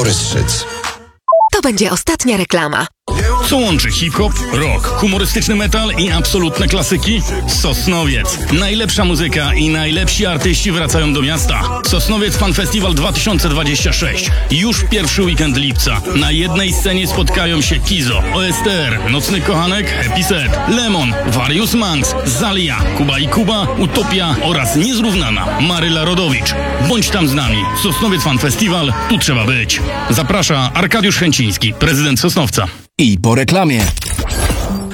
Borys Szyc. To będzie ostatnia reklama. Co łączy hip-hop, rock, humorystyczny metal i absolutne klasyki? Sosnowiec. Najlepsza muzyka i najlepsi artyści wracają do miasta. Sosnowiec Fan Festival 2026. Już pierwszy weekend lipca. Na jednej scenie spotkają się Kizo, OSTR, Nocny Kochanek, Happy Set, Lemon, Various Manx, Zalia, Kuba i Kuba, Utopia oraz niezrównana Maryla Rodowicz. Bądź tam z nami. Sosnowiec Fan Festival, tu trzeba być. Zaprasza Arkadiusz Chęciński, prezydent Sosnowca. I po reklamie.